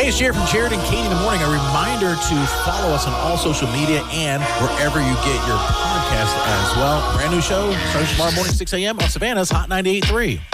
Hey, it's Jared from Jared and Katie in the Morning. A reminder to follow us on all social media and wherever you get your podcast as well. Brand new show starting tomorrow morning, 6 a.m. on Savannah's Hot 98.3.